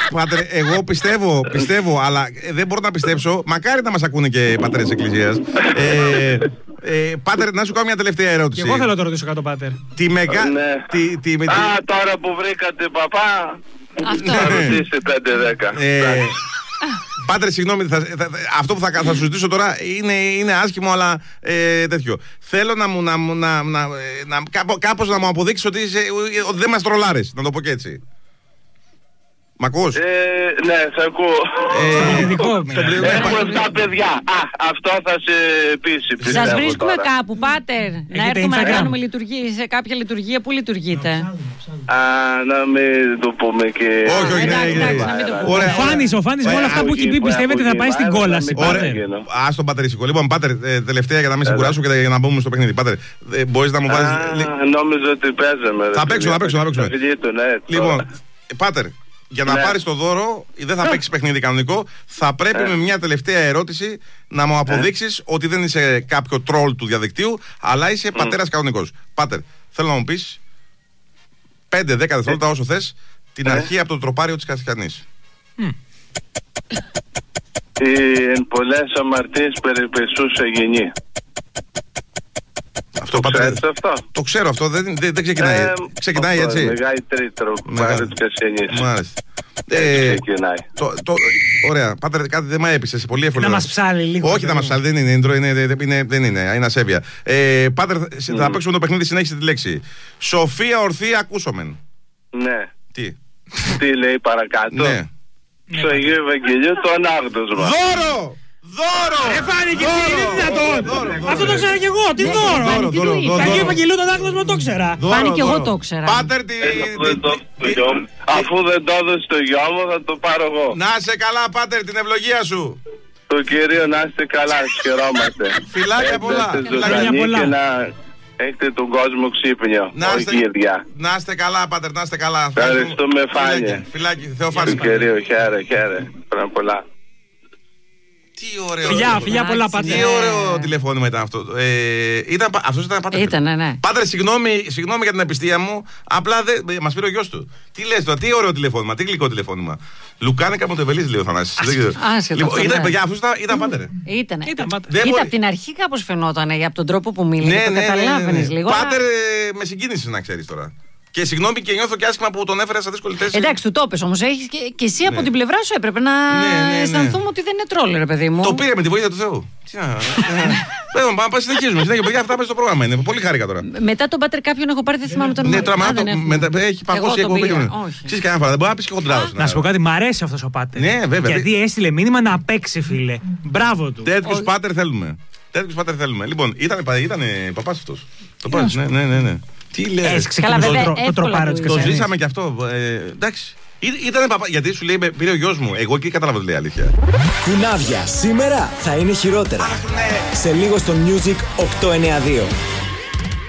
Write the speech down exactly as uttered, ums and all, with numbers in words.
Πάτερ, εγώ πιστεύω, πιστεύω, αλλά δεν μπορώ να πιστέψω. Μακάρι να μας ακούνε και πατέρες της Εκκλησίας. Ε, ε, Πάτερ, να σου κάνω μια τελευταία ερώτηση. Και εγώ θέλω να το ρωτήσω κάτω, Πάτερ. Τη μεγα... Ναι. τη, τη, τη... Α, τώρα που βρήκατε παπά, Αυτό. θα ρωτήσει πέντε δέκα. Ε, Πάτερ, συγγνώμη, θα, θα, αυτό που θα, θα σου ζητήσω τώρα είναι, είναι άσχημο, αλλά ε, τέτοιο. Θέλω να μου, να, να, να, να, κάπως, κάπως να μου αποδείξεις ότι, είσαι, ότι δεν μας τρολάρεις, να το πω και έτσι. Μ' ακούς? Ε, ναι, σε ακούω. Ε, Έχω επτά παιδιά. Α, αυτό θα σε πείσει. Σας βρίσκουμε τώρα κάπου, Πάτερ. Να έρθουμε Instagram να κάνουμε λειτουργία, σε κάποια λειτουργία. Πού λειτουργείτε? Α, να μην το πούμε και... Όχι, όχι, εντάξει, ναι, εντάξει, ναι. να μην το πούμε. Ο Φάνης, ο Φάνης με όλα αυτά που έχει πει πιστεύετε θα πάει στην κόλαση, Πάτερ. Ας τον Πατερίσικο. Λοιπόν, Πάτερ, ε, τελευταία για να μην σε κουράσω και για να μπούμε στο παιχνίδι. Πάτερ, ε, μπορείς να μου βάλεις... Νόμιζα ότι παίζαμε. Θα παίξω, θα παίξω, θα παίξουμε. Λοιπόν, Πάτερ, για να ναι. πάρεις το δώρο, δεν θα παίξεις παιχνίδι κανονικό. Θα πρέπει ε. με μια τελευταία ερώτηση να μου αποδείξεις ε. ότι δεν είσαι κάποιο τρόλ του διαδικτύου, αλλά είσαι mm. πατέρας κανονικός. Πάτερ, θέλω να μου πεις πέντε δέκα δευτερόλεπτα όσο θες την ε. αρχή από το τροπάριο της Καθηκανής. Mm. Εν πολλές αμαρτίες περιπεσούσε γενή. Αυτό, το, Πάτερ, αυτό? το ξέρω αυτό, δεν, δεν, δεν ξεκινάει, ε, ξεκινάει αυτό, έτσι. Μεγάει τρίτρο, Μάρτης Κασιανής. Μάλιστα. Ε, ξεκινάει. Το, το, ωραία, Πάτερ, κάτι δεν μ' έπεισε, πολύ εύκολο. Να μας ψάλει λίγο. Όχι, να μας ψάλει, δεν είναι intro, είναι, είναι, δεν είναι, είναι ασέβεια. Ε, Πάτερ, mm. θα παίξουμε το παιχνίδι, συνέχισε τη λέξη. Σοφία ορθή ακούσομεν. Ναι. Τι? Τι λέει παρακάτω? Ναι. Στο Αγίου Ευαγγελίου το ανάγνωσμα. Δώρο! Δώρο! Ε, φάνηκε, είναι δυνατόν! Αυτό το ξέρα κι εγώ, τι δώρο! Το Αγίου Ευαγγελίου το ανάγνωσμα το ξέρα. Φάνηκε και εγώ το ξέρα. Πάτερ, τι... Αφού δεν το έδωσε στο γιο μου θα το πάρω εγώ. Να είσαι καλά, Πάτερ, την ευλογία σου. Το Κυρίο να είστε καλά, χαιρόμαστε. Φιλάκια πολλά. Φιλάκια πολλά. Και να έχετε τον κόσμο ξύπνιο, όχι ίδια. Να είστε καλά, Πάτερ, να είστε καλά. Ευχαριστούμε, Φάνη. Φιλάκι, Θεοφάνη. Του Κυρίου, χαίρε, χαίρε. Χρόνια πολλά. Τι ωραίο. Φιλιά, φιλιά πολλά, Πάτερ. Τι ωραίο τηλεφώνημα ήταν αυτό. Ε, ήταν, αυτός ήταν Πάτερ. Ήτανε, ναι. Πάτερ, συγγνώμη, συγγνώμη για την απιστία μου. Απλά δεν. Μας πήρε ο γιος του. Τι λες τώρα, τι ωραίο τηλεφώνημα, τι γλυκό τηλεφώνημα. Λουκάνικα Μοντεβελής, λέει ο Θανάσης. Λοιπόν, ήταν, παιδιά, αυτός ήταν, ήταν Πάτερ. Ήτανε. Ήταν Πάτερ. Κοίτα, μπορεί... από την αρχή κάπως φαινόταν από τον τρόπο που μίλησε. Ναι, το ναι, καταλάβαινες ναι, ναι, ναι. λίγο. Πάτερ, με συγκίνησε να ξέρεις τώρα. Και συγγνώμη και νιώθω και άσχημα που τον έφερα σε δύσκολη θέση. Εντάξει, του το είπες όμως. Έχεις και, και εσύ ναι. από την πλευρά σου έπρεπε να ναι, ναι, ναι. αισθανθούμε ότι δεν είναι τρόλ, ρε παιδί μου. Το πήρε με τη βοήθεια του Θεού. Τι να. Πάμε, συνεχίζουμε. Συνέχεια, παιδιά, αυτά πες στο πρόγραμμα. Είναι πολύ χάρηκα τώρα. Μετά τον Πάτερ κάποιον έχω πάρει, δεν θυμάμαι τον όνομα. Ναι, τώρα έχει παγώσει η εκπομπή. Ξέρεις κανένα φορά, δεν μπορεί να πει και χοντράδος. Να σου πω κάτι, μ' αρέσει αυτός ο Πάτερ. Ναι, βέβαια. Γιατί έστειλε μήνυμα να παίξει, φίλε. Μπράβο του. Τέτοιους Πάτερ θέλουμε. Τέτοιους Πάτερ θέλουμε. Λοιπόν, ήταν παπάς αυτός. Το πας, ναι, ναι, ναι. Τι λες, το τροπάρο της Το ζήσαμε κι αυτό. Ε, εντάξει. Ήτανε παπά, γιατί σου λέει πήρε ο γιος μου. Εγώ και κατάλαβα τι λέει αλήθεια. Κουνάβια, σήμερα θα είναι χειρότερα. Αχ, ναι. Σε λίγο στο Music οκτακόσια ενενήντα δύο.